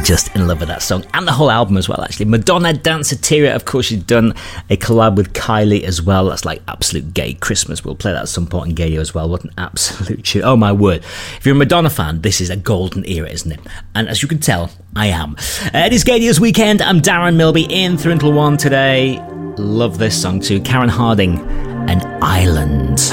just in love with that song and the whole album as well, actually. Madonna, Danceteria, of course, she's done a collab with Kylie as well. That's like absolute gay Christmas. We'll play that at some point in Gayo as well. What an absolute tune. Oh my word. If you're a Madonna fan, this is a golden era, isn't it? And as you can tell, I am. It is Gadio's Weekend. I'm Darren Milby in through until 1 today. Love this song too. Karen Harding and Island.